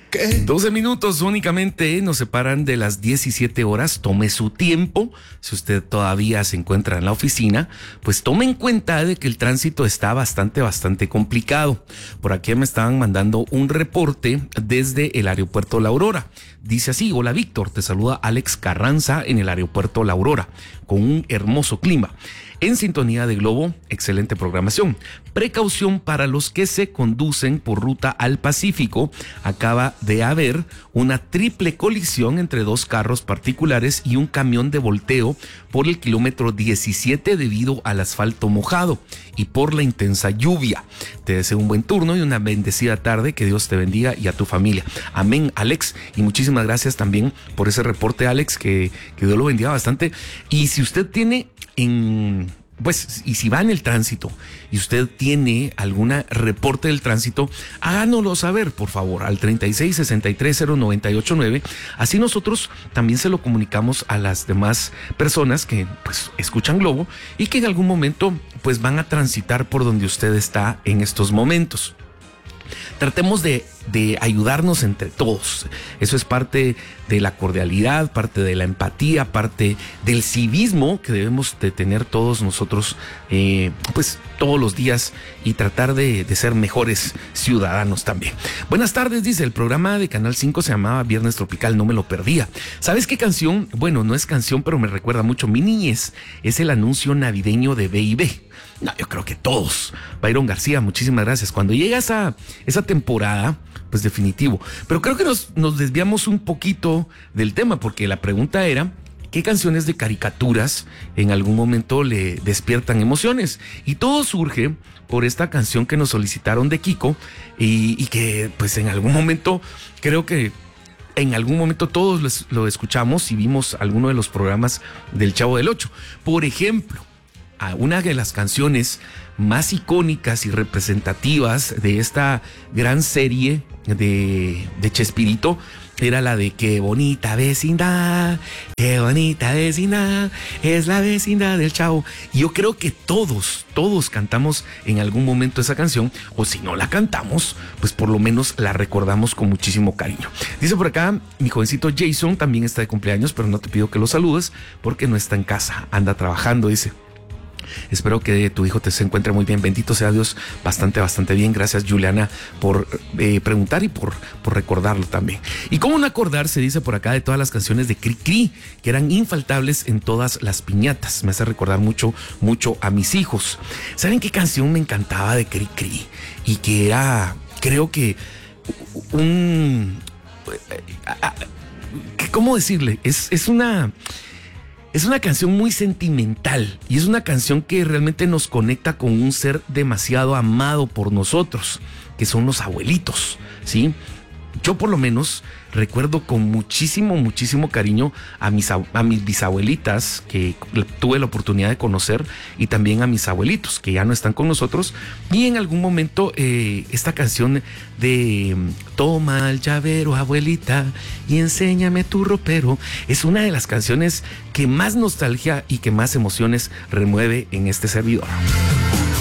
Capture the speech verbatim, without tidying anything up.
¿Qué? doce minutos únicamente nos separan de las diecisiete horas. Tome su tiempo. Si usted todavía se encuentra en la oficina, pues tome en cuenta de que el tránsito está bastante, bastante complicado. Por aquí me estaban mandando un reporte desde el aeropuerto La Aurora. Dice así: hola Víctor, te saluda Alex Carranza en el aeropuerto La Aurora, con un hermoso clima. En sintonía de Globo, excelente programación. Precaución para los que se conducen por ruta al Pacífico. Acaba de haber una triple colisión entre dos carros particulares y un camión de volteo por el kilómetro diecisiete debido al asfalto mojado y por la intensa lluvia. Te deseo un buen turno y una bendecida tarde. Que Dios te bendiga y a tu familia. Amén, Alex. Y muchísimas gracias también por ese reporte, Alex, que, que Dios lo bendiga bastante. Y si usted tiene en... Pues, y si va en el tránsito y usted tiene algún reporte del tránsito, háganoslo saber, por favor, al treinta y seis, sesenta y tres, cero noventa y ocho nueve. Así nosotros también se lo comunicamos a las demás personas que, pues, escuchan Globo y que en algún momento, pues, van a transitar por donde usted está en estos momentos. Tratemos de, de ayudarnos entre todos. Eso es parte de la cordialidad, parte de la empatía, parte del civismo que debemos de tener todos nosotros, eh, pues todos los días, y tratar de, de ser mejores ciudadanos también. Buenas tardes, dice, el programa de Canal cinco se llamaba Viernes Tropical, no me lo perdía. ¿Sabes qué canción? Bueno, no es canción, pero me recuerda mucho mi niñez. Es el anuncio navideño de B y B. No, yo creo que todos. Byron García, muchísimas gracias. Cuando llega esa, esa temporada, pues definitivo. Pero creo que nos, nos desviamos un poquito del tema, porque la pregunta era: ¿qué canciones de caricaturas en algún momento le despiertan emociones? Y todo surge por esta canción que nos solicitaron de Kiko y, y que pues en algún momento, creo que en algún momento todos lo escuchamos y vimos alguno de los programas del Chavo del Ocho. Por ejemplo, a una de las canciones más icónicas y representativas de esta gran serie de, de Chespirito era la de Qué bonita vecindad, qué bonita vecindad, es la vecindad del Chavo. Y yo creo que todos, todos cantamos en algún momento esa canción, o si no la cantamos, pues por lo menos la recordamos con muchísimo cariño. Dice por acá, mi jovencito Jason también está de cumpleaños, pero no te pido que lo saludes porque no está en casa, anda trabajando, dice. Espero que tu hijo te se encuentre muy bien. Bendito sea Dios, bastante, bastante bien. Gracias, Juliana, por eh, preguntar y por, por recordarlo también. Y cómo no acordarse, dice por acá, de todas las canciones de Cri Cri, que eran infaltables en todas las piñatas. Me hace recordar mucho, mucho a mis hijos. ¿Saben qué canción me encantaba de Cri Cri? Y que era, creo que, un... ¿cómo decirle? Es, es una... Es una canción muy sentimental y es una canción que realmente nos conecta con un ser demasiado amado por nosotros, que son los abuelitos, ¿sí? Yo por lo menos recuerdo con muchísimo, muchísimo cariño a mis, a mis bisabuelitas que tuve la oportunidad de conocer, y también a mis abuelitos que ya no están con nosotros. Y en algún momento eh, esta canción de Toma el llavero, abuelita, y enséñame tu ropero, es una de las canciones que más nostalgia y que más emociones remueve en este servidor.